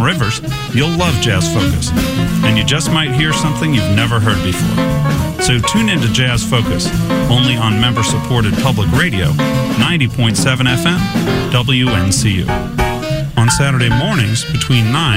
Rivers, you'll love Jazz Focus. And you just might hear something you've never heard before. So tune into Jazz Focus, only on member-supported public radio, 90.7 FM, WNCU. On Saturday mornings between 9